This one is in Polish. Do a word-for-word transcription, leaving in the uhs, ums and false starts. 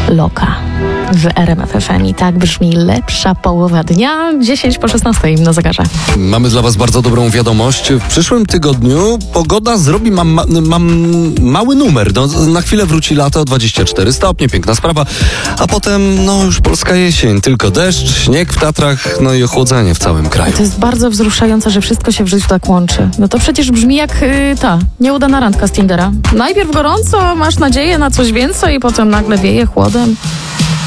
Loka w R M F F M i tak brzmi lepsza połowa dnia, dziesięć po szesnastej na zegarze. Mamy dla was bardzo dobrą wiadomość. W przyszłym tygodniu pogoda zrobi mam, ma, mam mały numer. No, na chwilę wróci lato, dwadzieścia cztery stopnie, piękna sprawa. A potem, no już polska jesień. Tylko deszcz, śnieg w Tatrach, no i ochłodzenie w całym kraju. To jest bardzo wzruszające, że wszystko się w życiu tak łączy. No to przecież brzmi jak yy, ta nieudana randka z Tindera. Najpierw gorąco, masz nadzieję na coś więcej, potem nagle wieje chłodem.